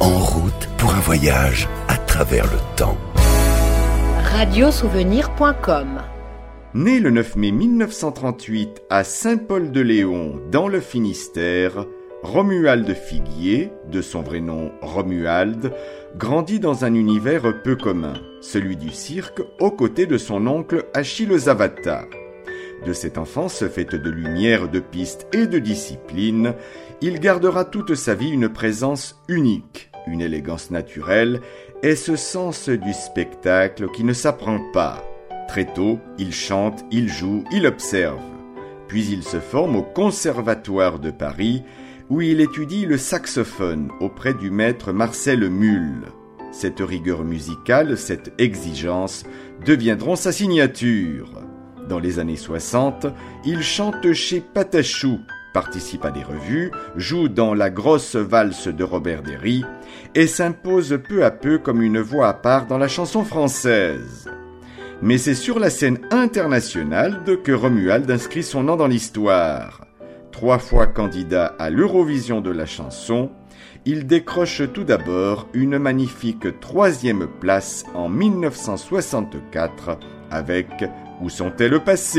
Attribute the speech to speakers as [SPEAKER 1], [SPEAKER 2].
[SPEAKER 1] En route pour un voyage à travers le temps.
[SPEAKER 2] Radiosouvenir.com.
[SPEAKER 3] Né le 9 mai 1938 à Saint-Paul-de-Léon, dans le Finistère, Romuald Figuier, de son vrai nom Romuald, grandit dans un univers peu commun, celui du cirque, aux côtés de son oncle Achille Zavata. De cette enfance faite de lumière, de pistes et de discipline, il gardera toute sa vie une présence unique, une élégance naturelle et ce sens du spectacle qui ne s'apprend pas. Très tôt, il chante, il joue, il observe. Puis il se forme au Conservatoire de Paris, où il étudie le saxophone auprès du maître Marcel Mull. Cette rigueur musicale, cette exigence, deviendront sa signature. Dans les années 60, il chante chez Patachou, participe à des revues, joue dans La Grosse Valse de Robert Derry et s'impose peu à peu comme une voix à part dans la chanson française. Mais c'est sur la scène internationale que Romuald inscrit son nom dans l'histoire. 3 fois candidat à l'Eurovision de la chanson, il décroche tout d'abord une magnifique 3e place en 1964 avec « Où sont-elles passées ?»